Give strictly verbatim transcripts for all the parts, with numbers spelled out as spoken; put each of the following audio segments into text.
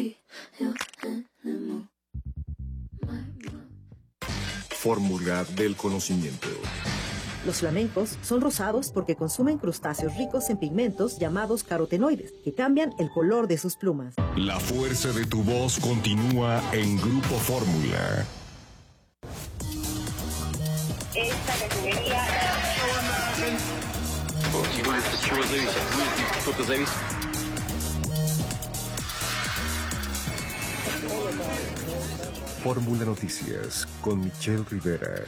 Fórmula del conocimiento. Los flamencos son rosados porque consumen crustáceos ricos en pigmentos llamados carotenoides, que cambian el color de sus plumas. La fuerza de tu voz continúa en Grupo Fórmula. Esta categoría... Fórmula Noticias con Michelle Rivera.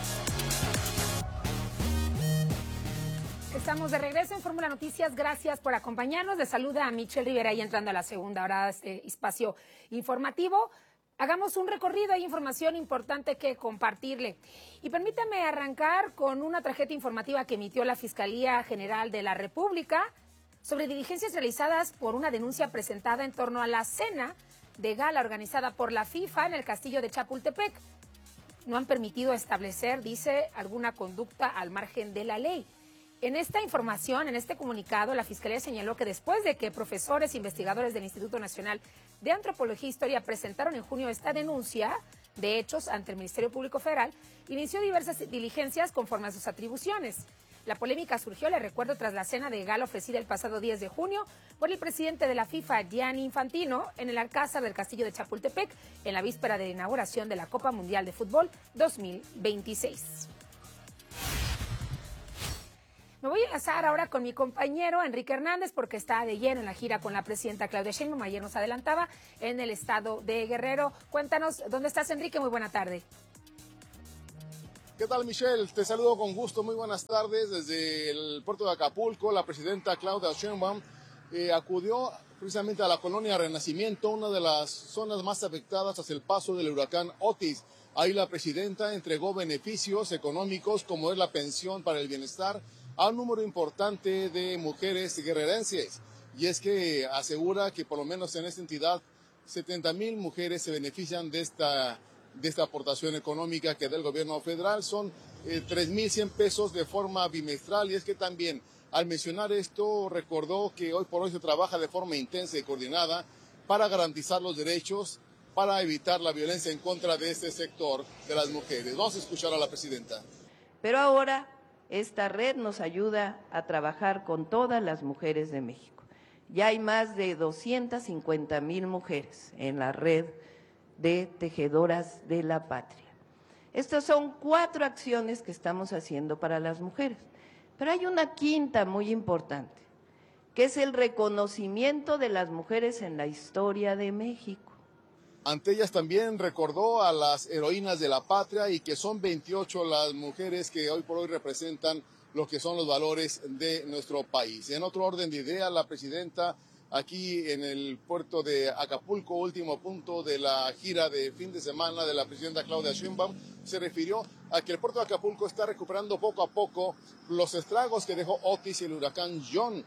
Estamos de regreso en Fórmula Noticias. Gracias por acompañarnos. Les saluda a Michelle Rivera y entrando a la segunda hora de este espacio informativo. Hagamos un recorrido, hay información importante que compartirle. Y permítame arrancar con una tarjeta informativa que emitió la Fiscalía General de la República sobre diligencias realizadas por una denuncia presentada en torno a la cena de gala organizada por la FIFA en el castillo de Chapultepec. No han permitido establecer, dice, alguna conducta al margen de la ley. En esta información, en este comunicado, la Fiscalía señaló que después de que profesores e investigadores del Instituto Nacional de Antropología e Historia presentaron en junio esta denuncia de hechos ante el Ministerio Público Federal, inició diversas diligencias conforme a sus atribuciones. La polémica surgió, le recuerdo, tras la cena de gala ofrecida el pasado diez de junio por el presidente de la FIFA, Gianni Infantino, en el Alcázar del Castillo de Chapultepec, en la víspera de la inauguración de la Copa Mundial de Fútbol dos mil veintiséis. Me voy a enlazar ahora con mi compañero Enrique Hernández porque está de lleno en la gira con la presidenta Claudia Sheinbaum. Ayer nos adelantaba en el estado de Guerrero. Cuéntanos, ¿dónde estás, Enrique? Muy buena tarde. ¿Qué tal, Michelle? Te saludo con gusto. Muy buenas tardes. Desde el puerto de Acapulco, la presidenta Claudia Sheinbaum eh, acudió precisamente a la colonia Renacimiento, una de las zonas más afectadas tras el paso del huracán Otis. Ahí la presidenta entregó beneficios económicos como es la pensión para el bienestar a un número importante de mujeres guerrerenses. Y es que asegura que por lo menos en esta entidad setenta mil mujeres se benefician de esta, de esta aportación económica que da el gobierno federal. Son eh, tres mil cien pesos de forma bimestral. Y es que también al mencionar esto recordó que hoy por hoy se trabaja de forma intensa y coordinada para garantizar los derechos, para evitar la violencia en contra de este sector de las mujeres. Vamos a escuchar a la presidenta. Pero ahora esta red nos ayuda a trabajar con todas las mujeres de México. Ya hay más de doscientas cincuenta mil mujeres en la red de tejedoras de la patria. Estas son cuatro acciones que estamos haciendo para las mujeres. Pero hay una quinta muy importante, que es el reconocimiento de las mujeres en la historia de México. Ante ellas también recordó a las heroínas de la patria y que son veintiocho las mujeres que hoy por hoy representan lo que son los valores de nuestro país. En otro orden de ideas, la presidenta aquí en el puerto de Acapulco, último punto de la gira de fin de semana de la presidenta Claudia Sheinbaum, se refirió a que el puerto de Acapulco está recuperando poco a poco los estragos que dejó Otis y el huracán John.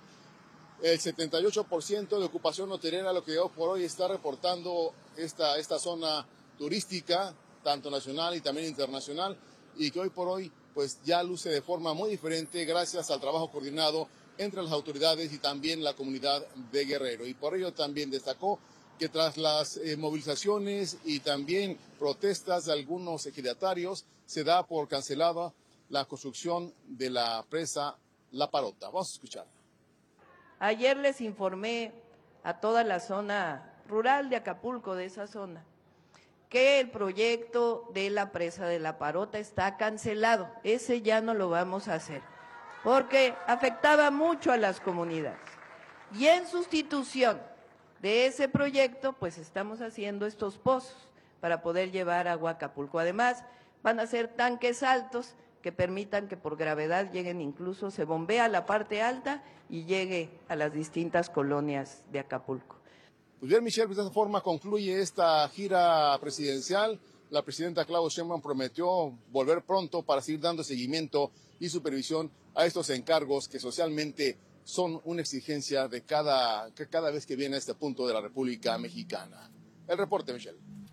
El setenta y ocho por ciento de ocupación hotelera, lo que hoy por hoy está reportando esta, esta zona turística, tanto nacional y también internacional, y que hoy por hoy pues ya luce de forma muy diferente gracias al trabajo coordinado entre las autoridades y también la comunidad de Guerrero. Y por ello también destacó que tras las eh, movilizaciones y también protestas de algunos ejidatarios, se da por cancelada la construcción de la presa La Parota. Vamos a escuchar. Ayer les informé a toda la zona rural de Acapulco, de esa zona, que el proyecto de la presa de La Parota está cancelado. Ese ya no lo vamos a hacer, porque afectaba mucho a las comunidades. Y en sustitución de ese proyecto, pues estamos haciendo estos pozos para poder llevar agua a Acapulco. Además, van a ser tanques altos que permitan que por gravedad lleguen, incluso se bombea la parte alta y llegue a las distintas colonias de Acapulco. Pues bien, Michelle, pues de esta forma concluye esta gira presidencial. La presidenta Claudia Sheinbaum prometió volver pronto para seguir dando seguimiento y supervisión a estos encargos que socialmente son una exigencia de cada, cada vez que viene a este punto de la República Mexicana. El reporte, Michelle.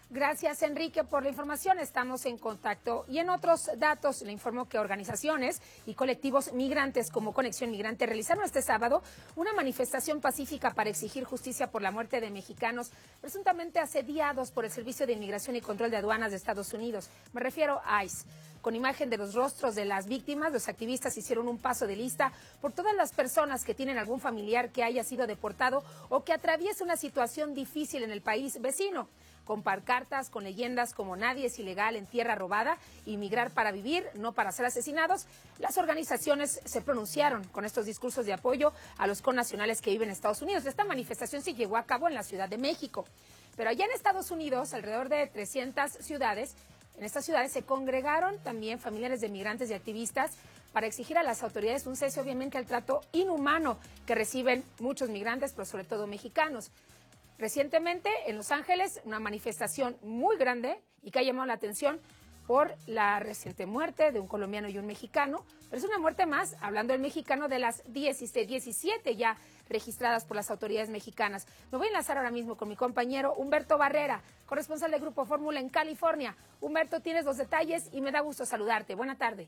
Gracias, Enrique, por la información. Estamos en contacto. Y en otros datos, le informo que organizaciones y colectivos migrantes como Conexión Migrante realizaron este sábado una manifestación pacífica para exigir justicia por la muerte de mexicanos presuntamente asediados por el Servicio de Inmigración y Control de Aduanas de Estados Unidos. Me refiero a ICE. Con imagen de los rostros de las víctimas, los activistas hicieron un paso de lista por todas las personas que tienen algún familiar que haya sido deportado o que atraviese una situación difícil en el país vecino. Con pancartas, con leyendas como nadie es ilegal en tierra robada, inmigrar para vivir, no para ser asesinados, las organizaciones se pronunciaron con estos discursos de apoyo a los connacionales que viven en Estados Unidos. Esta manifestación se llevó a cabo en la Ciudad de México, pero allá en Estados Unidos, alrededor de trescientas ciudades, en estas ciudades se congregaron también familiares de migrantes y activistas para exigir a las autoridades un cese, obviamente, al trato inhumano que reciben muchos migrantes, pero sobre todo mexicanos. Recientemente, en Los Ángeles, una manifestación muy grande y que ha llamado la atención por la reciente muerte de un colombiano y un mexicano, pero es una muerte más, hablando del mexicano, de las dieciséis, diecisiete ya registradas por las autoridades mexicanas. Me voy a enlazar ahora mismo con mi compañero Humberto Barrera, corresponsal del Grupo Fórmula en California. Humberto, tienes los detalles y me da gusto saludarte. Buena tarde.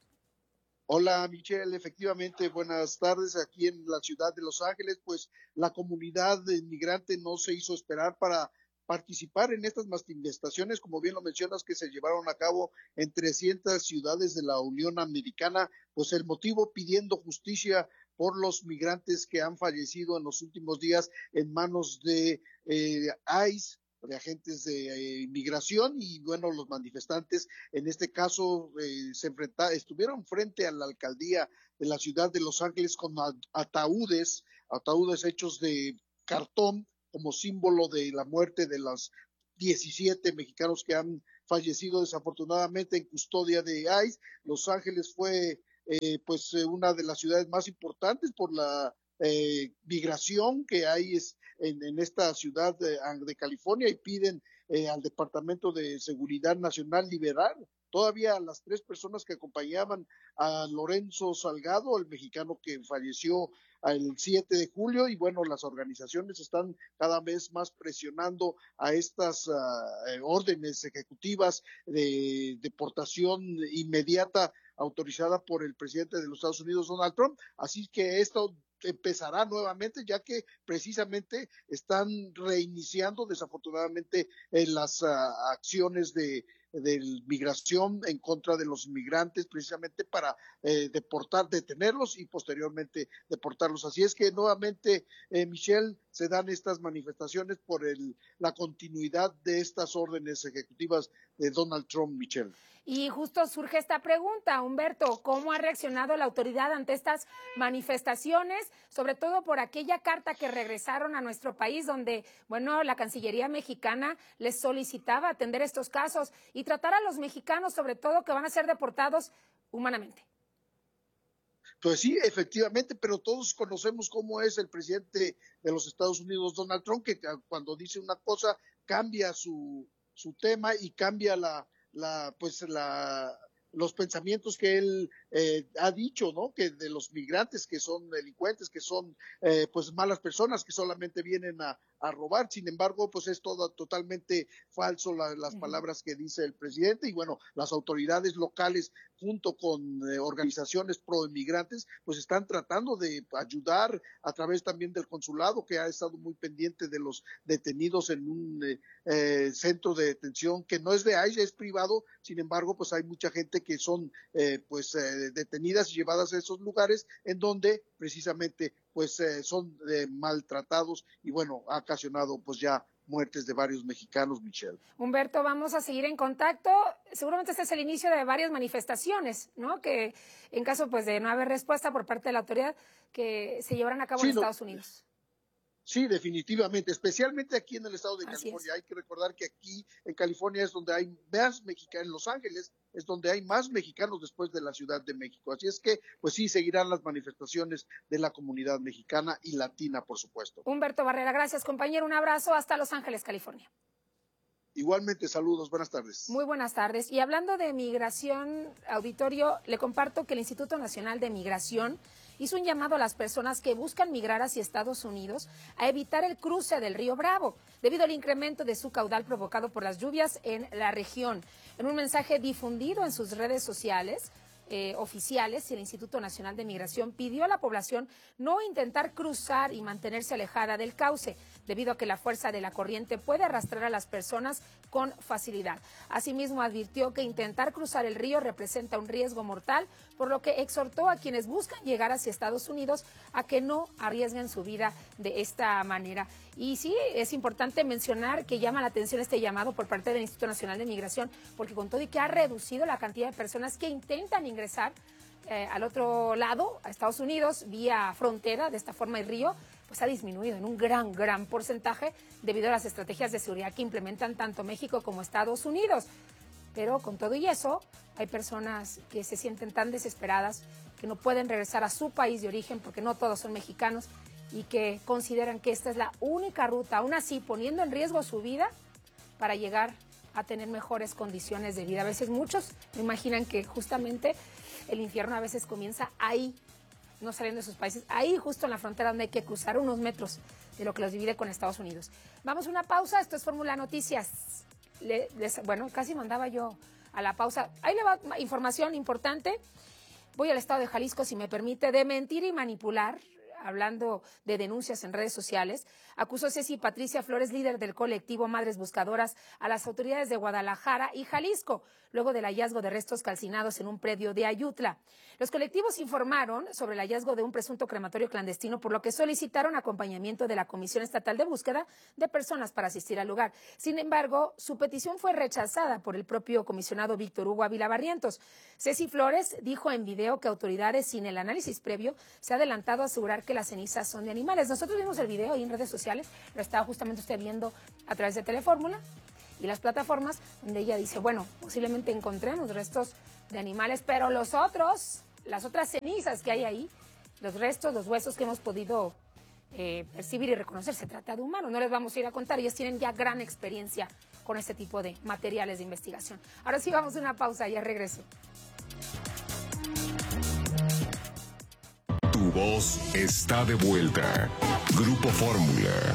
Hola, Michelle, efectivamente, buenas tardes. Aquí en la ciudad de Los Ángeles, pues la comunidad inmigrante no se hizo esperar para participar en estas manifestaciones, como bien lo mencionas, que se llevaron a cabo en trescientas ciudades de la Unión Americana, pues el motivo pidiendo justicia por los migrantes que han fallecido en los últimos días en manos de eh, ICE, de agentes de eh, inmigración, y bueno, los manifestantes en este caso eh, se enfrentaron, estuvieron frente a la alcaldía de la ciudad de Los Ángeles con ataúdes, ataúdes hechos de cartón como símbolo de la muerte de los diecisiete mexicanos que han fallecido desafortunadamente en custodia de ICE. Los Ángeles fue eh, pues eh, una de las ciudades más importantes por la eh, migración que hay es En, en esta ciudad de, de California, y piden eh, al Departamento de Seguridad Nacional liberar todavía a las tres personas que acompañaban a Lorenzo Salgado, el mexicano que falleció el siete de julio, y bueno, las organizaciones están cada vez más presionando a estas uh, órdenes ejecutivas de deportación inmediata autorizada por el presidente de los Estados Unidos, Donald Trump. Así que esto empezará nuevamente, ya que precisamente están reiniciando desafortunadamente en las uh, acciones de, de migración en contra de los inmigrantes, precisamente para eh, deportar, detenerlos y posteriormente deportarlos. Así es que nuevamente, eh, Michelle, se dan estas manifestaciones por el, la continuidad de estas órdenes ejecutivas de Donald Trump, Michelle. Y justo surge esta pregunta, Humberto, ¿cómo ha reaccionado la autoridad ante estas manifestaciones, sobre todo por aquella carta que regresaron a nuestro país, donde, bueno, la Cancillería mexicana les solicitaba atender estos casos y tratar a los mexicanos, sobre todo, que van a ser deportados humanamente? Pues sí, efectivamente, pero todos conocemos cómo es el presidente de los Estados Unidos, Donald Trump, que cuando dice una cosa cambia su, su tema y cambia la la pues la los pensamientos que él eh, ha dicho, ¿no? Que de los migrantes que son delincuentes, que son eh, pues malas personas, que solamente vienen a, a robar. Sin embargo, pues es todo totalmente falso la, las uh-huh. palabras que dice el presidente, y bueno, las autoridades locales junto con eh, organizaciones pro inmigrantes pues están tratando de ayudar a través también del consulado, que ha estado muy pendiente de los detenidos en un eh, eh, centro de detención que no es de ICE, es privado. Sin embargo, pues hay mucha gente que son eh, pues eh, detenidas y llevadas a esos lugares en donde precisamente pues eh, son eh, maltratados, y bueno, ha ocasionado pues ya muertes de varios mexicanos, Michelle. Humberto, vamos a seguir en contacto. Seguramente este es el inicio de varias manifestaciones, ¿no? Que en caso pues de no haber respuesta por parte de la autoridad, que se llevarán a cabo sí, en no. Estados Unidos. Sí, definitivamente, especialmente aquí en el estado de Así California. Es. Hay que recordar que aquí en California es donde hay más mexicanos, en Los Ángeles es donde hay más mexicanos después de la Ciudad de México. Así es que, pues sí, seguirán las manifestaciones de la comunidad mexicana y latina, por supuesto. Humberto Barrera, gracias, compañero. Un abrazo hasta Los Ángeles, California. Igualmente, saludos, buenas tardes. Muy buenas tardes. Y hablando de migración, auditorio, le comparto que el Instituto Nacional de Migración hizo un llamado a las personas que buscan migrar hacia Estados Unidos a evitar el cruce del río Bravo, debido al incremento de su caudal provocado por las lluvias en la región. En un mensaje difundido en sus redes sociales, Eh, oficiales, el Instituto Nacional de Migración pidió a la población no intentar cruzar y mantenerse alejada del cauce, debido a que la fuerza de la corriente puede arrastrar a las personas con facilidad. Asimismo, advirtió que intentar cruzar el río representa un riesgo mortal, por lo que exhortó a quienes buscan llegar hacia Estados Unidos a que no arriesguen su vida de esta manera. Y sí, es importante mencionar que llama la atención este llamado por parte del Instituto Nacional de Migración, porque con todo y que ha reducido la cantidad de personas que intentan ingresar eh, al otro lado, a Estados Unidos, vía frontera, de esta forma el río, pues ha disminuido en un gran, gran porcentaje debido a las estrategias de seguridad que implementan tanto México como Estados Unidos. Pero con todo y eso, hay personas que se sienten tan desesperadas que no pueden regresar a su país de origen, porque no todos son mexicanos, y que consideran que esta es la única ruta, aún así poniendo en riesgo su vida para llegar a tener mejores condiciones de vida. A veces muchos me imaginan que justamente el infierno a veces comienza ahí, no saliendo de sus países, ahí justo en la frontera donde hay que cruzar unos metros de lo que los divide con Estados Unidos. Vamos a una pausa, esto es Fórmula Noticias. Le, les, bueno, casi mandaba yo a la pausa. Ahí le va información importante. Voy al estado de Jalisco, si me permite, de mentir y manipular. Hablando de denuncias en redes sociales, acusó Ceci Patricia Flores, líder del colectivo Madres Buscadoras, a las autoridades de Guadalajara y Jalisco, luego del hallazgo de restos calcinados en un predio de Ayutla. Los colectivos informaron sobre el hallazgo de un presunto crematorio clandestino, por lo que solicitaron acompañamiento de la Comisión Estatal de Búsqueda de Personas para asistir al lugar. Sin embargo, su petición fue rechazada por el propio comisionado Víctor Hugo Ávila Barrientos. Ceci Flores dijo en video que autoridades, sin el análisis previo, se ha adelantado a asegurar que las cenizas son de animales. Nosotros vimos el video ahí en redes sociales, lo estaba justamente usted viendo a través de Telefórmula y las plataformas, donde ella dice, bueno, posiblemente encontremos restos de animales, pero los otros, las otras cenizas que hay ahí, los restos, los huesos que hemos podido eh, percibir y reconocer, se trata de humanos. No les vamos a ir a contar, ellos tienen ya gran experiencia con este tipo de materiales de investigación. Ahora sí, vamos a una pausa, ya regreso. Tu voz está de vuelta. Grupo Fórmula.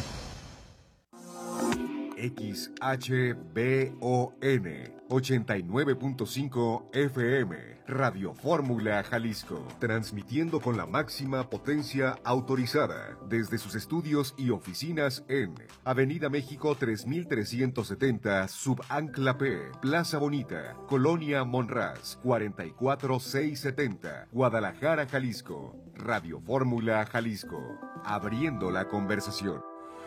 X H B O N ochenta y nueve punto cinco F M, Radio Fórmula Jalisco, transmitiendo con la máxima potencia autorizada desde sus estudios y oficinas en Avenida México tres mil trescientos setenta, Subancla P, Plaza Bonita, Colonia Monraz, cuarenta y cuatro mil seiscientos setenta, Guadalajara, Jalisco. Radio Fórmula Jalisco, abriendo la conversación.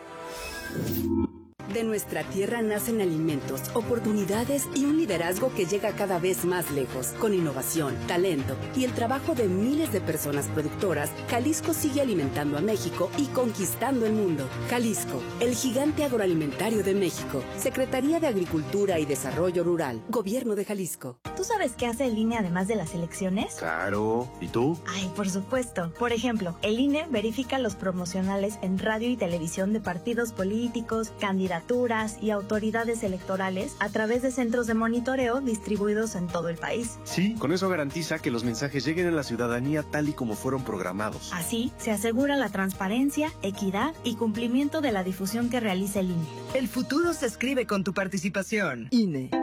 De nuestra tierra nacen alimentos, oportunidades y un liderazgo que llega cada vez más lejos. Con innovación, talento y el trabajo de miles de personas productoras, Jalisco sigue alimentando a México y conquistando el mundo. Jalisco, el gigante agroalimentario de México. Secretaría de Agricultura y Desarrollo Rural, Gobierno de Jalisco. ¿Tú sabes qué hace el I N E además de las elecciones? Claro. ¿Y tú? Ay, por supuesto. Por ejemplo, el I N E verifica los promocionales en radio y televisión de partidos políticos, candidatos y autoridades electorales a través de centros de monitoreo distribuidos en todo el país. Sí, con eso garantiza que los mensajes lleguen a la ciudadanía tal y como fueron programados. Así, se asegura la transparencia, equidad y cumplimiento de la difusión que realiza el I N E. El futuro se escribe con tu participación. I N E.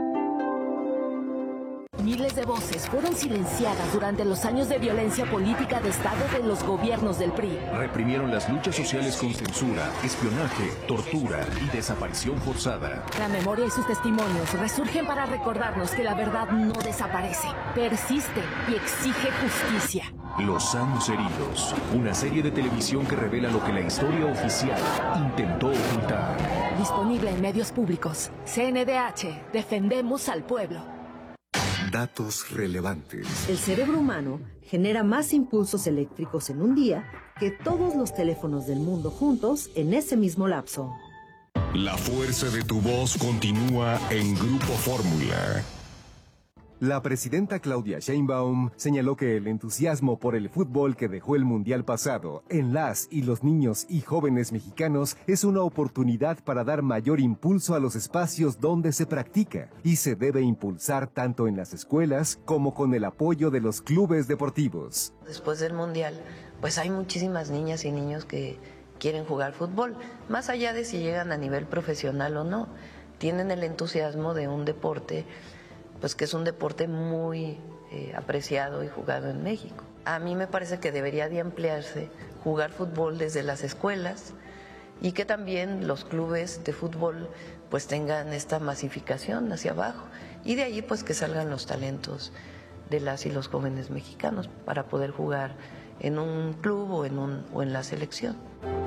Miles de voces fueron silenciadas durante los años de violencia política de Estado de los gobiernos del P R I. Reprimieron las luchas sociales con censura, espionaje, tortura y desaparición forzada. La memoria y sus testimonios resurgen para recordarnos que la verdad no desaparece, persiste y exige justicia. Los años heridos, una serie de televisión que revela lo que la historia oficial intentó ocultar. Disponible en medios públicos. C N D H, defendemos al pueblo. Datos relevantes. El cerebro humano genera más impulsos eléctricos en un día que todos los teléfonos del mundo juntos en ese mismo lapso. La fuerza de tu voz continúa en Grupo Fórmula. La presidenta Claudia Sheinbaum señaló que el entusiasmo por el fútbol que dejó el Mundial pasado en las y los niños y jóvenes mexicanos es una oportunidad para dar mayor impulso a los espacios donde se practica y se debe impulsar tanto en las escuelas como con el apoyo de los clubes deportivos. Después del Mundial pues hay muchísimas niñas y niños que quieren jugar fútbol, más allá de si llegan a nivel profesional o no, tienen el entusiasmo de un deporte, pues que es un deporte muy eh, apreciado y jugado en México. A mí me parece que debería de ampliarse jugar fútbol desde las escuelas y que también los clubes de fútbol pues tengan esta masificación hacia abajo y de ahí pues que salgan los talentos de las y los jóvenes mexicanos para poder jugar en un club o en, un, o en la selección.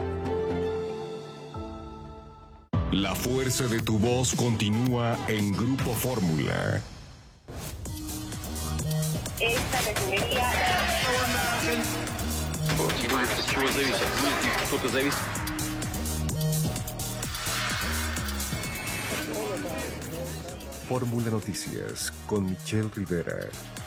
La fuerza de tu voz continúa en Grupo Fórmula. Esta resumiría. Fórmula Noticias con Michelle Rivera.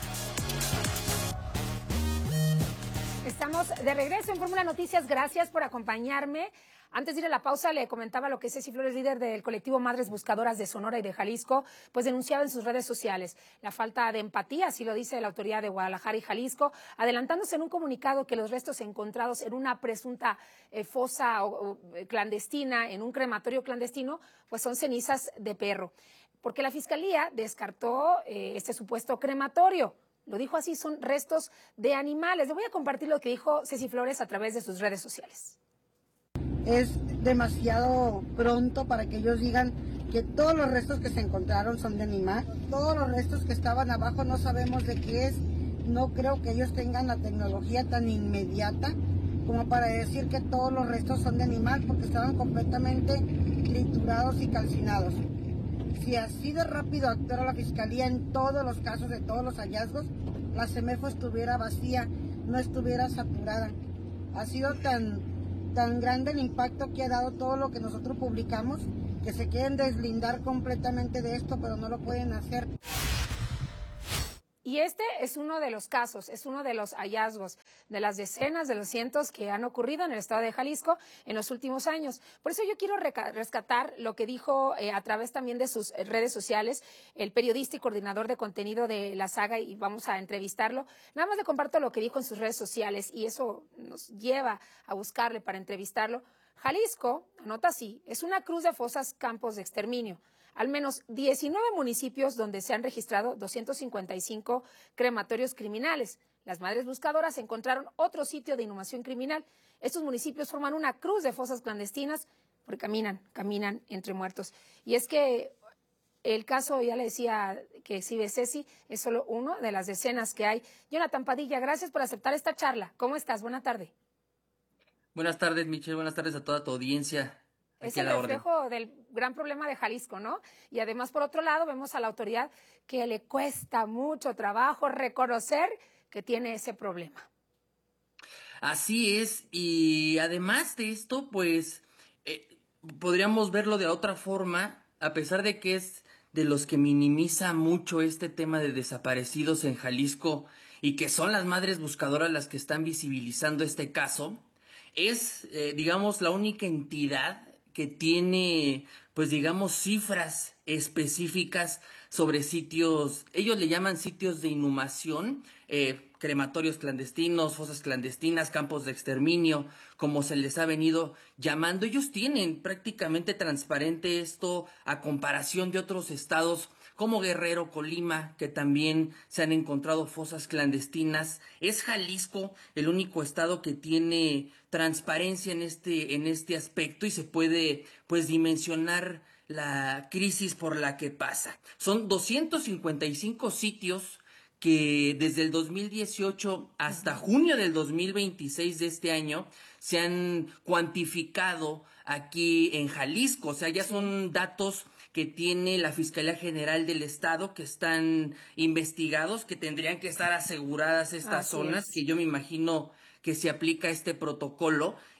Estamos de regreso en Fórmula Noticias. Gracias por acompañarme. Antes de ir a la pausa, le comentaba lo que Ceci Flores, líder del colectivo Madres Buscadoras de Sonora y de Jalisco, pues denunciaba en sus redes sociales la falta de empatía, así lo dice la autoridad de Guadalajara y Jalisco, adelantándose en un comunicado que los restos encontrados en una presunta eh, fosa o, o, clandestina, en un crematorio clandestino, pues son cenizas de perro, porque la Fiscalía descartó eh, este supuesto crematorio. Lo dijo así, son restos de animales. Le voy a compartir lo que dijo Ceci Flores a través de sus redes sociales. Es demasiado pronto para que ellos digan que todos los restos que se encontraron son de animal. Todos los restos que estaban abajo no sabemos de qué es. No creo que ellos tengan la tecnología tan inmediata como para decir que todos los restos son de animal, porque estaban completamente triturados y calcinados. Si así de rápido actuara la Fiscalía en todos los casos de todos los hallazgos, la CEMEFO estuviera vacía, no estuviera saturada. Ha sido tan... tan grande el impacto que ha dado todo lo que nosotros publicamos, que se quieren deslindar completamente de esto, pero no lo pueden hacer. Y este es uno de los casos, es uno de los hallazgos, de las decenas, de los cientos que han ocurrido en el estado de Jalisco en los últimos años. Por eso yo quiero rescatar lo que dijo eh, a través también de sus redes sociales el periodista y coordinador de contenido de La Saga, y vamos a entrevistarlo. Nada más le comparto lo que dijo en sus redes sociales y eso nos lleva a buscarle para entrevistarlo. Jalisco, anota así, es una cruz de fosas, campos de exterminio. Al menos diecinueve municipios donde se han registrado doscientos cincuenta y cinco crematorios criminales. Las Madres Buscadoras encontraron otro sitio de inhumación criminal. Estos municipios forman una cruz de fosas clandestinas porque caminan, caminan entre muertos. Y es que el caso, ya le decía que exhibe Ceci, es solo uno de las decenas que hay. Jonathan Padilla, gracias por aceptar esta charla. ¿Cómo estás? Buena tarde. Buenas tardes, Michelle. Buenas tardes a toda tu audiencia. Es el reflejo del gran problema de Jalisco, ¿no? Y además, por otro lado, vemos a la autoridad que le cuesta mucho trabajo reconocer que tiene ese problema. Así es, y además de esto, pues, eh, podríamos verlo de otra forma, a pesar de que es de los que minimiza mucho este tema de desaparecidos en Jalisco y que son las Madres Buscadoras las que están visibilizando este caso, es, eh, digamos, la única entidad que tiene, pues digamos, cifras específicas sobre sitios, ellos le llaman sitios de inhumación, eh, crematorios clandestinos, fosas clandestinas, campos de exterminio, como se les ha venido llamando. Ellos tienen prácticamente transparente esto a comparación de otros estados como Guerrero, Colima, que también se han encontrado fosas clandestinas. Es Jalisco el único estado que tiene transparencia en este, en este aspecto y se puede, pues, dimensionar la crisis por la que pasa. Son doscientos cincuenta y cinco sitios que desde el dos mil dieciocho hasta junio del dos mil veintiséis de este año se han cuantificado aquí en Jalisco. O sea, ya son datos que tiene la Fiscalía General del Estado, que están investigados, que tendrían que estar aseguradas estas Así zonas, es. que yo me imagino que se aplica este protocolo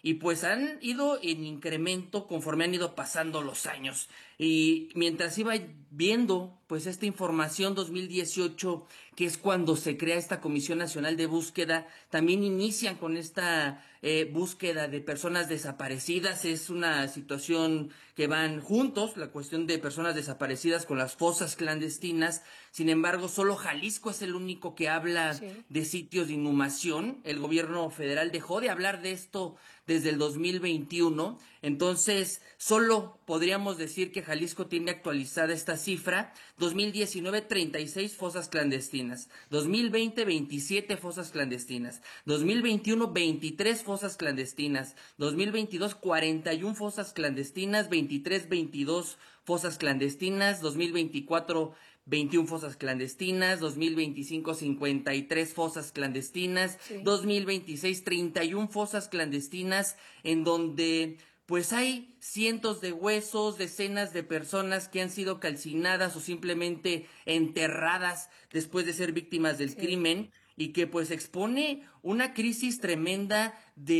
y pues han ido en incremento conforme han ido pasando los años. Y mientras iba viendo pues esta información dos mil dieciocho, que es cuando se crea esta Comisión Nacional de Búsqueda, también inician con esta eh, búsqueda de personas desaparecidas. Es una situación que van juntos, la cuestión de personas desaparecidas con las fosas clandestinas. Sin embargo, solo Jalisco es el único que habla sí. de sitios de inhumación. El gobierno federal dejó de hablar de esto desde el dos mil veintiuno, entonces solo podríamos decir que Jalisco tiene actualizada esta cifra. Dos mil diecinueve, treinta y seis fosas clandestinas, dos mil veinte, veintisiete fosas clandestinas, dos mil veintiuno, veintitrés fosas clandestinas, dos mil veintidós, cuarenta y una fosas clandestinas, veintitrés, veintidós fosas clandestinas, dos mil veinticuatro, veintiuna fosas clandestinas, dos mil veinticinco, cincuenta y tres fosas clandestinas, sí. dos mil veintiséis, treinta y una fosas clandestinas, en donde pues hay cientos de huesos, decenas de personas que han sido calcinadas o simplemente enterradas después de ser víctimas del sí. crimen, y que pues expone una crisis tremenda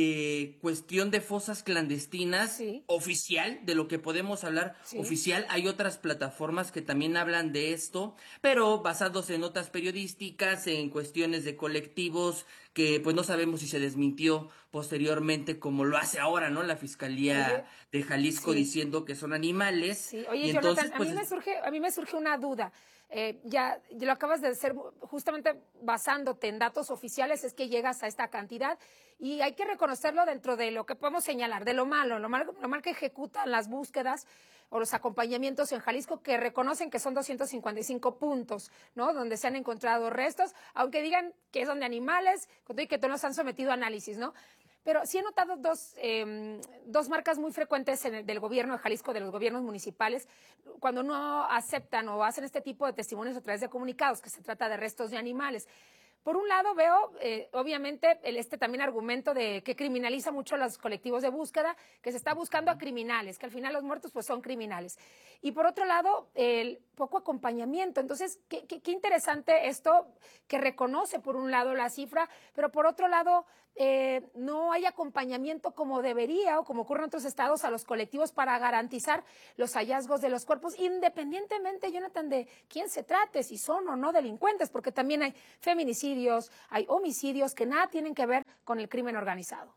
de cuestión de fosas clandestinas sí. oficial, de lo que podemos hablar sí. oficial. Hay otras plataformas que también hablan de esto, pero basados en notas periodísticas, en cuestiones de colectivos, que pues no sabemos si se desmintió posteriormente, como lo hace ahora, ¿no? La Fiscalía Oye, de Jalisco sí. diciendo que son animales. Sí. Oye, y Jonathan, entonces, pues, a mí me surge, a mí me surge una duda. Eh, ya, ya lo acabas de hacer justamente basándote en datos oficiales, es que llegas a esta cantidad, y hay que reconocerlo dentro de lo que podemos señalar, de lo malo, lo mal, lo mal que ejecutan las búsquedas o los acompañamientos en Jalisco, que reconocen que son doscientos cincuenta y cinco puntos, ¿no? Donde se han encontrado restos, aunque digan que son de animales, y que todos los han sometido a análisis, ¿no? Pero sí he notado dos, eh, dos marcas muy frecuentes en el, del gobierno de Jalisco, de los gobiernos municipales, cuando no aceptan o hacen este tipo de testimonios a través de comunicados, que se trata de restos de animales. Por un lado veo, eh, obviamente, el, este también argumento de que criminaliza mucho a los colectivos de búsqueda, que se está buscando a criminales, que al final los muertos pues son criminales. Y por otro lado, el poco acompañamiento. Entonces, qué, qué, qué interesante esto, que reconoce por un lado la cifra, pero por otro lado eh, no hay acompañamiento como debería o como ocurre en otros estados a los colectivos para garantizar los hallazgos de los cuerpos, independientemente, Jonathan, de quién se trate, si son o no delincuentes, porque también hay feminicidios, hay homicidios que nada tienen que ver con el crimen organizado.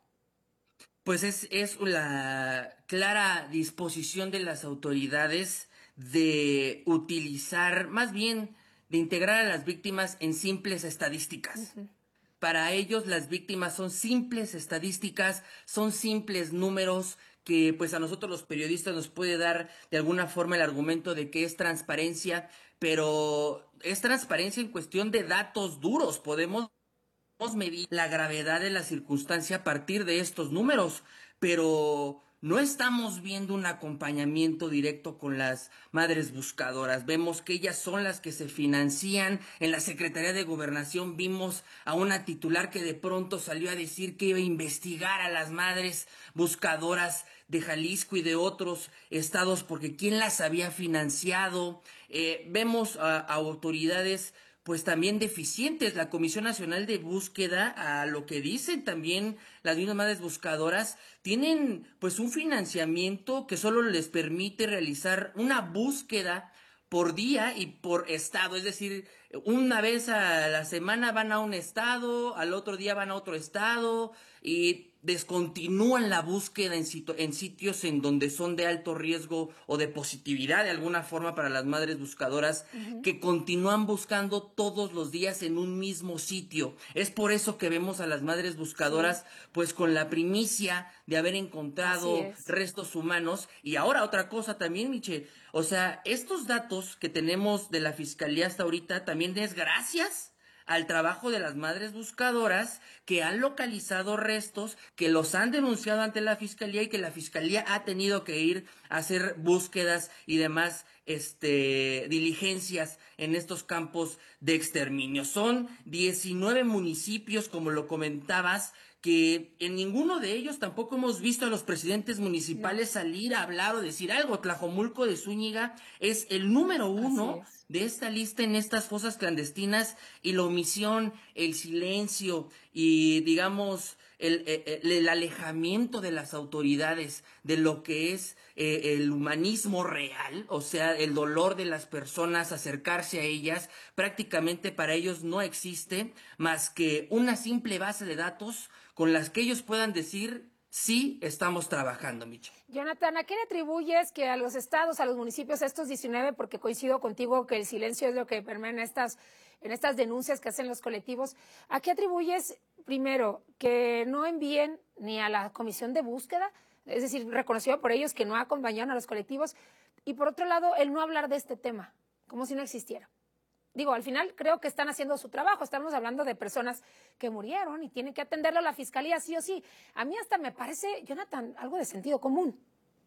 Pues es, es la clara disposición de las autoridades de utilizar, más bien de integrar a las víctimas en simples estadísticas. Uh-huh. Para ellos las víctimas son simples estadísticas, son simples números que pues a nosotros los periodistas nos puede dar de alguna forma el argumento de que es transparencia, pero es transparencia en cuestión de datos duros. Podemos medir la gravedad de la circunstancia a partir de estos números, pero no estamos viendo un acompañamiento directo con las madres buscadoras. Vemos que ellas son las que se financian. En la Secretaría de Gobernación vimos a una titular que de pronto salió a decir que iba a investigar a las madres buscadoras de Jalisco y de otros estados porque quién las había financiado. Eh, vemos a, a autoridades pues también deficientes. La Comisión Nacional de Búsqueda, a lo que dicen también las mismas madres buscadoras, tienen pues un financiamiento que solo les permite realizar una búsqueda por día y por estado, es decir, una vez a la semana van a un estado, al otro día van a otro estado y descontinúan la búsqueda en, situ- en sitios en donde son de alto riesgo o de positividad de alguna forma para las madres buscadoras, uh-huh. que continúan buscando todos los días en un mismo sitio. Es por eso que vemos a las madres buscadoras sí. pues con la primicia de haber encontrado restos humanos. Y ahora otra cosa también, Miche, o sea, estos datos que tenemos de la Fiscalía hasta ahorita también es gracias al trabajo de las madres buscadoras que han localizado restos, que los han denunciado ante la Fiscalía y que la Fiscalía ha tenido que ir a hacer búsquedas y demás este, diligencias en estos campos de exterminio. Son diecinueve municipios, como lo comentabas, que en ninguno de ellos tampoco hemos visto a los presidentes municipales salir a hablar o decir algo. Tlajomulco de Zúñiga es el número uno de esta lista en estas fosas clandestinas, y la omisión, el silencio y, digamos, el, el, el alejamiento de las autoridades de lo que es eh, el humanismo real, o sea, el dolor de las personas, acercarse a ellas, prácticamente para ellos no existe más que una simple base de datos con las que ellos puedan decir sí estamos trabajando, Michelle. Jonathan, ¿a qué le atribuyes que a los estados, a los municipios, a estos diecinueve, porque coincido contigo que el silencio es lo que permea en estas, en estas denuncias que hacen los colectivos, ¿a qué atribuyes, primero, que no envíen ni a la comisión de búsqueda, es decir, reconocido por ellos que no acompañaron a los colectivos, y por otro lado, el no hablar de este tema, como si no existiera? Digo, al final creo que están haciendo su trabajo, estamos hablando de personas que murieron y tienen que atenderlo a la fiscalía sí o sí. A mí hasta me parece, Jonathan, algo de sentido común.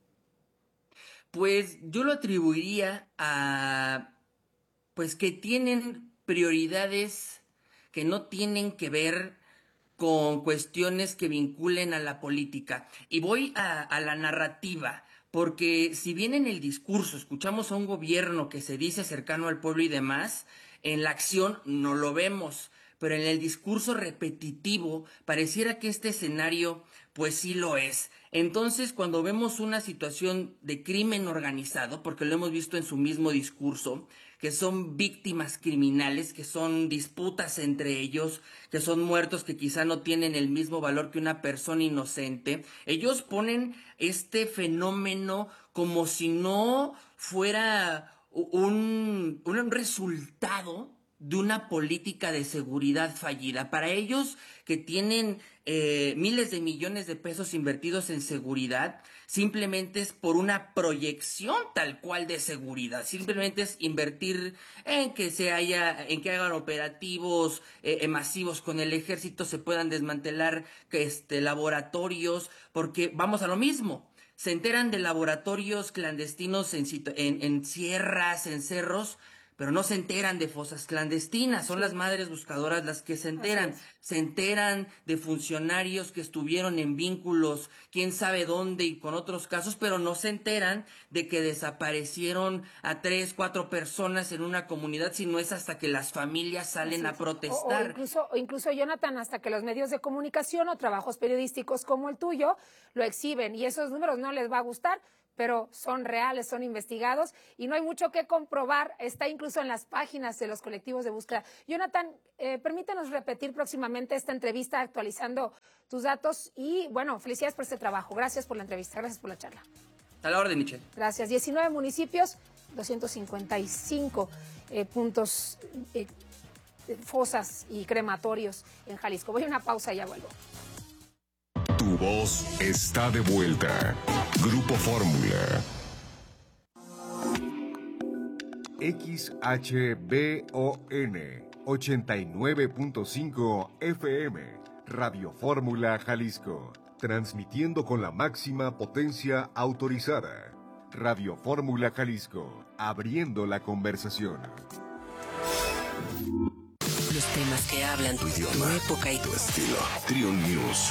Pues yo lo atribuiría a, pues que tienen prioridades que no tienen que ver con cuestiones que vinculen a la política. Y voy a, a la narrativa. Porque si bien en el discurso escuchamos a un gobierno que se dice cercano al pueblo y demás, en la acción no lo vemos, pero en el discurso repetitivo pareciera que este escenario pues sí lo es. Entonces, cuando vemos una situación de crimen organizado, porque lo hemos visto en su mismo discurso, que son víctimas criminales, que son disputas entre ellos, que son muertos que quizá no tienen el mismo valor que una persona inocente, ellos ponen este fenómeno como si no fuera un, un resultado de una política de seguridad fallida. Para ellos, que tienen eh, miles de millones de pesos invertidos en seguridad, simplemente es por una proyección tal cual de seguridad. Simplemente es invertir en que se haya, en que hagan operativos eh, masivos con el ejército, se puedan desmantelar este, laboratorios, porque vamos a lo mismo. Se enteran de laboratorios clandestinos en, en, en sierras, en cerros, pero no se enteran de fosas clandestinas, son las madres buscadoras las que se enteran, se enteran de funcionarios que estuvieron en vínculos, quién sabe dónde y con otros casos, pero no se enteran de que desaparecieron a tres, cuatro personas en una comunidad, sino es hasta que las familias salen a protestar. O, o, incluso, o incluso, Jonathan, hasta que los medios de comunicación o trabajos periodísticos como el tuyo lo exhiben, y esos números no les va a gustar, pero son reales, son investigados y no hay mucho que comprobar, está incluso en las páginas de los colectivos de búsqueda. Jonathan, eh, permítanos repetir próximamente esta entrevista actualizando tus datos y, bueno, felicidades por este trabajo. Gracias por la entrevista, gracias por la charla. A la orden, Michelle. Gracias. diecinueve municipios, doscientos cincuenta y cinco eh, puntos, eh, fosas y crematorios en Jalisco. Voy a una pausa y ya vuelvo. Tu voz está de vuelta. Grupo Fórmula. X H B O N ochenta y nueve punto cinco F M, Radio Fórmula Jalisco, transmitiendo con la máxima potencia autorizada. Radio Fórmula Jalisco, abriendo la conversación. Los temas que hablan tu idioma, tu época y tu estilo. Trio News.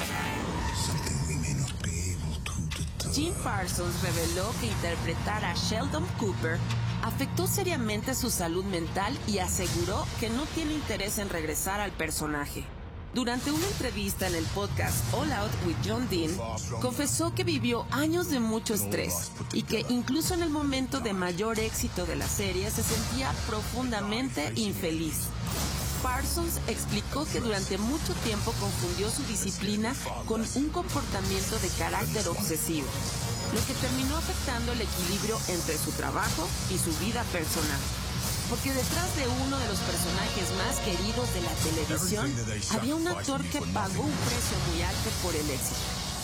Jim Parsons reveló que interpretar a Sheldon Cooper afectó seriamente su salud mental y aseguró que no tiene interés en regresar al personaje. Durante una entrevista en el podcast All Out with John Dean, confesó que vivió años de mucho estrés y que incluso en el momento de mayor éxito de la serie se sentía profundamente infeliz. Parsons explicó que durante mucho tiempo confundió su disciplina con un comportamiento de carácter obsesivo, lo que terminó afectando el equilibrio entre su trabajo y su vida personal. Porque detrás de uno de los personajes más queridos de la televisión había un actor que pagó un precio muy alto por el éxito.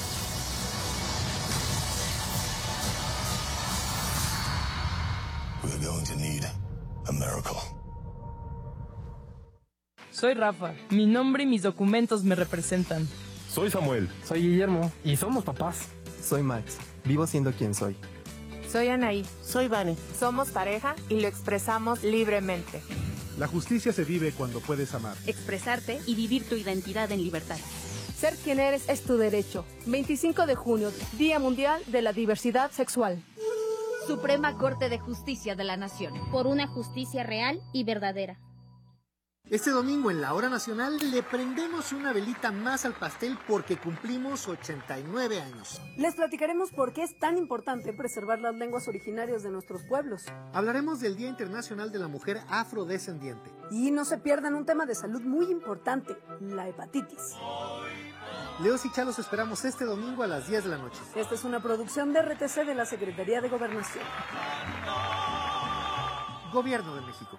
We're going to need a miracle. Soy Rafa. Mi nombre y mis documentos me representan. Soy Samuel. Soy Guillermo. Y somos papás. Soy Max. Vivo siendo quien soy. Soy Anaí. Soy Vane. Somos pareja y lo expresamos libremente. La justicia se vive cuando puedes amar. Expresarte y vivir tu identidad en libertad. Ser quien eres es tu derecho. veinticinco de junio, Día Mundial de la Diversidad Sexual. Suprema Corte de Justicia de la Nación. Por una justicia real y verdadera. Este domingo en la Hora Nacional le prendemos una velita más al pastel porque cumplimos ochenta y nueve años. Les platicaremos por qué es tan importante preservar las lenguas originarias de nuestros pueblos. Hablaremos del Día Internacional de la Mujer Afrodescendiente. Y no se pierdan un tema de salud muy importante, la hepatitis. Leos y Chá los esperamos este domingo a las diez de la noche. Esta es una producción de R T C de la Secretaría de Gobernación. Gobierno de México.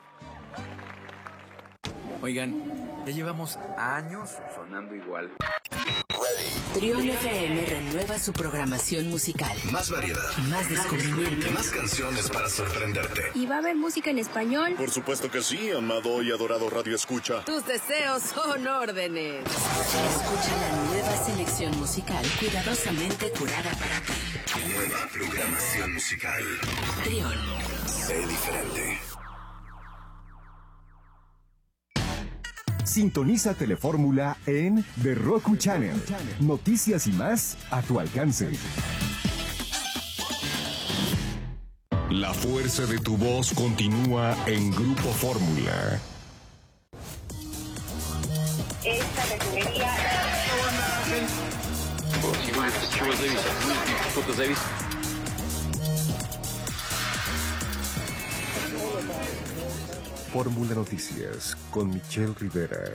Oigan, ya llevamos años sonando igual. Trión F M renueva su programación musical. Más variedad. Más descubrimiento. Más canciones para sorprenderte. ¿Y va a haber música en español? Por supuesto que sí, amado y adorado Radio Escucha. Tus deseos son órdenes. Escucha la nueva selección musical cuidadosamente curada para ti. Nueva programación musical. Trión. Sé diferente. Sintoniza Telefórmula en The Roku Channel. Noticias y más a tu alcance. La fuerza de tu voz continúa en Grupo Fórmula. Esta refinería... Fórmula Noticias con Michelle Rivera.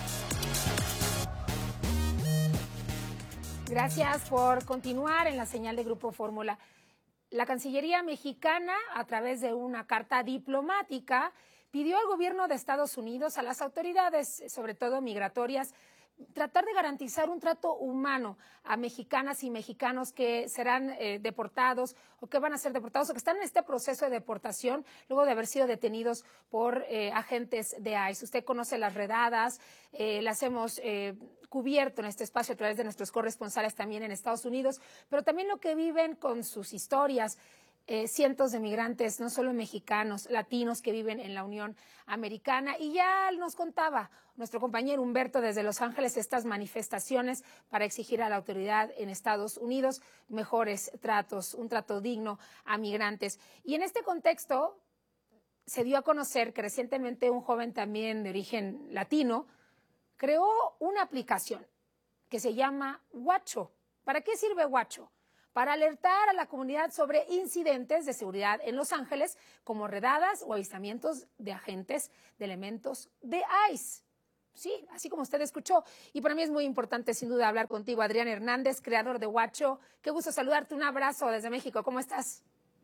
Gracias por continuar en la señal de Grupo Fórmula. La Cancillería mexicana, a través de una carta diplomática, pidió al gobierno de Estados Unidos, a las autoridades, sobre todo migratorias, tratar de garantizar un trato humano a mexicanas y mexicanos que serán eh, deportados o que van a ser deportados o que están en este proceso de deportación luego de haber sido detenidos por eh, agentes de ICE. Usted conoce las redadas, eh, las hemos eh, cubierto en este espacio a través de nuestros corresponsales también en Estados Unidos, pero también lo que viven con sus historias. Eh, cientos de migrantes, no solo mexicanos, latinos que viven en la Unión Americana. Y ya nos contaba nuestro compañero Humberto desde Los Ángeles estas manifestaciones para exigir a la autoridad en Estados Unidos mejores tratos, un trato digno a migrantes. Y en este contexto se dio a conocer que recientemente un joven también de origen latino creó una aplicación que se llama Watcho. ¿Para qué sirve Watcho? Para alertar a la comunidad sobre incidentes de seguridad en Los Ángeles, como redadas o avistamientos de agentes de elementos de ICE. Sí, así como usted escuchó. Y para mí es muy importante, sin duda, hablar contigo, Adrián Hernández, creador de Watcho. Qué gusto saludarte. Un abrazo desde México. ¿Cómo estás?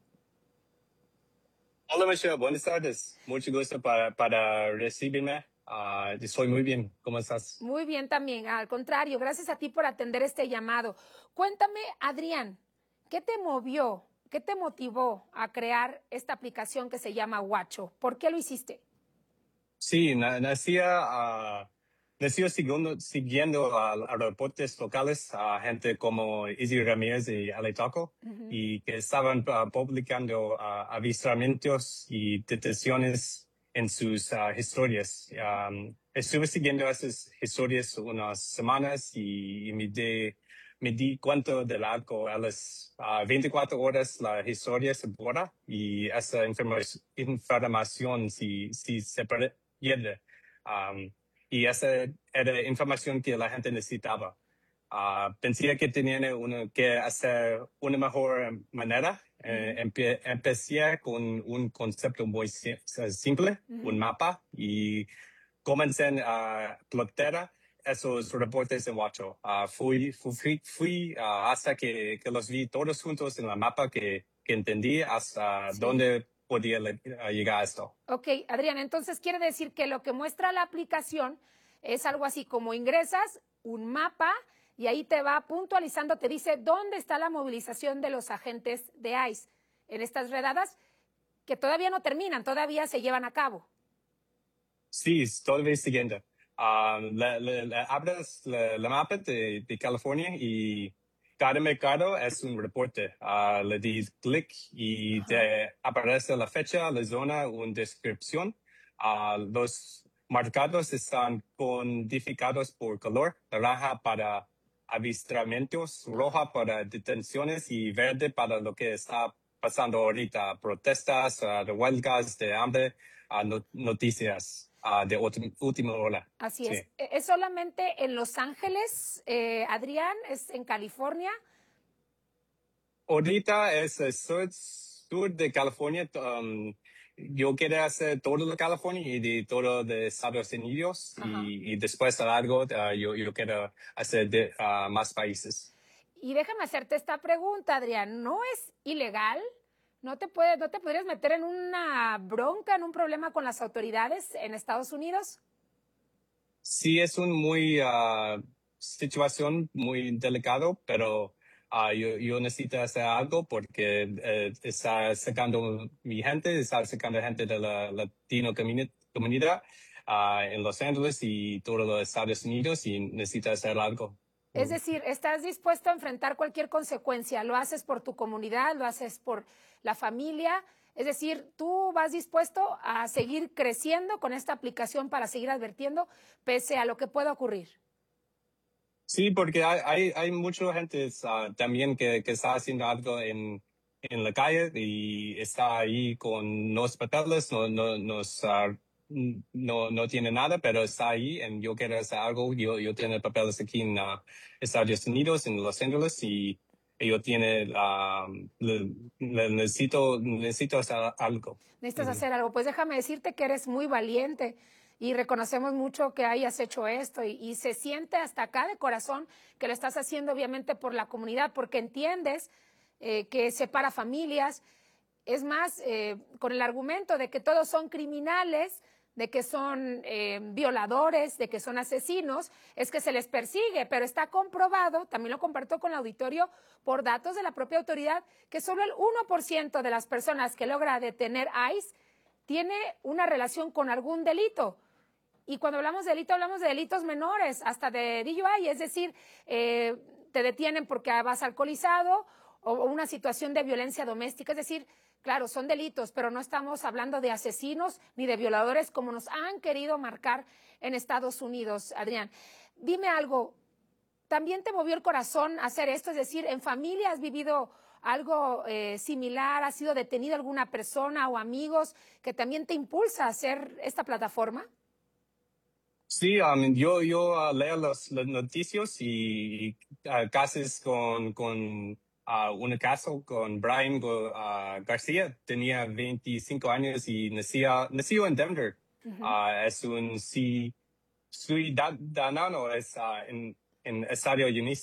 Hola, Michelle. Buenas tardes. Mucho gusto para, para recibirme. Uh, estoy muy bien. ¿Cómo estás? Muy bien también. Al contrario, gracias a ti por atender este llamado. Cuéntame, Adrián, ¿qué te movió, qué te motivó a crear esta aplicación que se llama Watcho? ¿Por qué lo hiciste? Sí, na nacía, uh, nació siguiendo, siguiendo a, a reportes locales, a gente como Izzy Ramírez y Ale Taco, uh-huh. y que estaban uh, publicando uh, avistamientos y detenciones en sus uh, historias. Um, estuve siguiendo esas historias unas semanas y, y me, de, me di cuenta de algo. A las uh, veinticuatro horas la historia se borra y esa información si, si se pierde. Um, y esa era información que la gente necesitaba. Uh, pensé que tenían una, que hacer una mejor manera. Eh, empe empecé con un concepto muy simple, uh-huh. un mapa, y comencé a plotar esos reportes en Watcho. Uh, fui fui, fui uh, hasta que, que los vi todos juntos en la mapa que, que entendí hasta sí. dónde podía uh, llegar a esto. Ok, Adrián, entonces quiere decir que lo que muestra la aplicación es algo así como ingresas un mapa y ahí te va puntualizando, te dice dónde está la movilización de los agentes de ICE en estas redadas que todavía no terminan, todavía se llevan a cabo. Sí, todavía siguiendo. Um, la, la, la, abres la, la mapa de, de California y cada mercado es un reporte. Uh, le di clic y Ajá. te aparece la fecha, la zona, una descripción. Uh, los marcados están codificados por color, naranja para avistamientos, roja para detenciones y verde para lo que está pasando ahorita, protestas, uh, huelgas de hambre, uh, no, noticias. uh, de ulti- última hora. Así Sí. es. ¿Es solamente en Los Ángeles, eh, Adrián? ¿Es en California? Ahorita es el sur, sur de California. Um, yo quiero hacer todo de California y de todo de Estados Unidos. Y, y después a largo uh, yo, yo quiero hacer de uh, más países. Y déjame hacerte esta pregunta, Adrián. ¿No es ilegal? ¿No te, puede, ¿No te podrías meter en una bronca, en un problema con las autoridades en Estados Unidos? Sí, es una muy uh, situación muy delicado, pero uh, yo, yo necesito hacer algo porque eh, está sacando mi gente, está sacando gente de la latino comuni- comunidad uh, en Los Ángeles y todos los Estados Unidos y necesito hacer algo. Es decir, ¿estás dispuesto a enfrentar cualquier consecuencia? ¿Lo haces por tu comunidad? ¿Lo haces por la familia? Es decir, ¿tú vas dispuesto a seguir creciendo con esta aplicación para seguir advirtiendo pese a lo que pueda ocurrir? Sí, porque hay, hay, hay mucha gente uh, también que, que está haciendo algo en, en la calle y está ahí con los papeles, no, no, nos, uh, no, no tiene nada, pero está ahí y yo quiero hacer algo. Yo, yo tengo papeles aquí en uh, Estados Unidos, en Los Ángeles, y yo tiene, uh, le, le necesito, necesito hacer algo. Necesitas uh-huh. hacer algo. Pues déjame decirte que eres muy valiente y reconocemos mucho que hayas hecho esto y, y se siente hasta acá de corazón que lo estás haciendo obviamente por la comunidad, porque entiendes eh, que separa familias. Es más, eh, con el argumento de que todos son criminales, de que son eh, violadores, de que son asesinos, es que se les persigue, pero está comprobado, también lo compartió con el auditorio, por datos de la propia autoridad, que solo el uno por ciento de las personas que logra detener ICE tiene una relación con algún delito. Y cuando hablamos de delito, hablamos de delitos menores, hasta de D U I, es decir, eh, te detienen porque vas alcoholizado o una situación de violencia doméstica, es decir, claro, son delitos, pero no estamos hablando de asesinos ni de violadores como nos han querido marcar en Estados Unidos, Adrián. Dime algo, ¿también te movió el corazón hacer esto? Es decir, ¿en familia has vivido algo eh, similar? ¿Ha sido detenido alguna persona o amigos que también te impulsa a hacer esta plataforma? Sí, um, yo, yo uh, leo los, los noticias y uh, casos con... con Uh, un caso con Brian uh, García, tenía veinticinco años y nació, nació en Denver. Uh-huh. Uh, es un ciudadano es, uh, en, en Estados